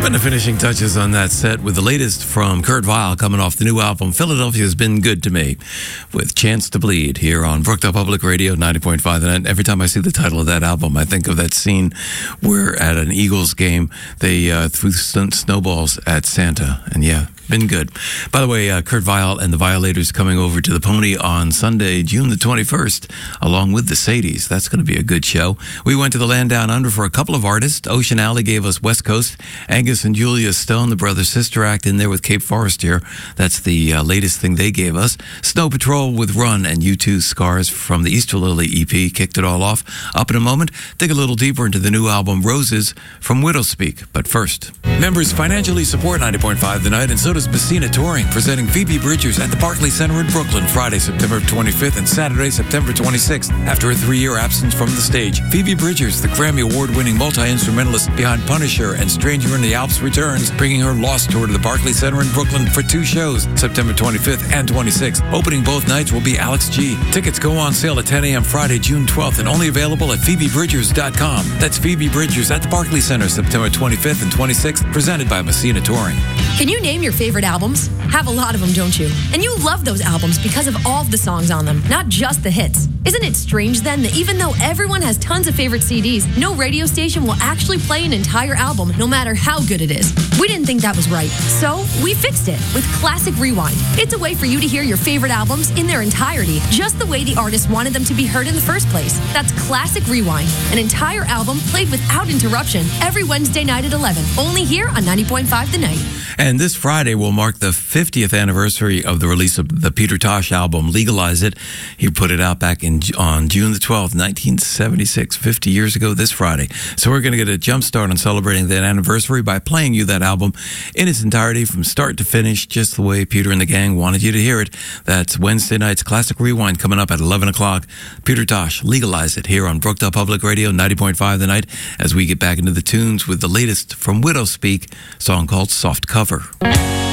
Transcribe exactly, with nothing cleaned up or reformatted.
Putting the finishing touches on that set with the latest from Kurt Vile coming off the new album, Philadelphia's Been Good to Me, with Chance to Bleed here on Brookdale Public Radio ninety point five. And every time I see the title of that album, I think of that scene where at an Eagles game, they uh, threw sn- snowballs at Santa. And yeah, been good. By the way, uh, Kurt Vile and the Violators coming over to the Pony on Sunday, June the twenty-first, along with the Sadies. That's going to be a good show. We went to the land down under for a couple of artists. Ocean Alley gave us West Coast. Angus and Julia Stone, the brother-sister act, in there with Cape Forestier. That's the uh, latest thing they gave us. Snow Patrol with Run and U two's Scars from the Easter Lily E P kicked it all off. Up in a moment, dig a little deeper into the new album Roses from Widowspeak. But first, members financially support ninety point five The Night, and so does Messina Touring, presenting Phoebe Bridgers at the Barclays Center in Brooklyn Friday, September twenty-fifth and Saturday, September twenty-sixth. After a three-year absence from the stage, Phoebe Bridgers, the Grammy Award-winning multi-instrumentalist behind Punisher and Stranger in the Alps, returns, bringing her Lost tour to the Barclays Center in Brooklyn for two shows, September twenty-fifth and twenty-sixth. Opening both nights will be Alex G. Tickets go on sale at ten a.m. Friday, June twelfth, and only available at phoebe bridgers dot com. That's Phoebe Bridgers at the Barclays Center, September twenty-fifth and twenty-sixth, presented by Messina Touring. Can you name your favorite albums? Have a lot of them, don't you? And you love those albums because of all of the songs on them, not just the hits. Isn't it strange then that even though everyone has tons of favorite C Ds, no radio station will actually play an entire album no matter how good it is? We didn't think that was right, so we fixed it with Classic Rewind. It's a way for you to hear your favorite albums in their entirety, just the way the artist wanted them to be heard in the first place. That's Classic Rewind, an entire album played without interruption every Wednesday night at eleven, only here on ninety point five The Night. And this Friday will mark the fiftieth anniversary of the release of the Peter Tosh album, Legalize It. He put it out back in on June the twelfth, nineteen seventy-six, fifty years ago this Friday. So we're going to get a jump start on celebrating that anniversary by playing you that album in its entirety from start to finish, just the way Peter and the gang wanted you to hear it. That's Wednesday night's Classic Rewind coming up at eleven o'clock. Peter Tosh, Legalize It, here on Brookdale Public Radio ninety point five The Night, as we get back into the tunes with the latest from Widowspeak, song called Soft Cover.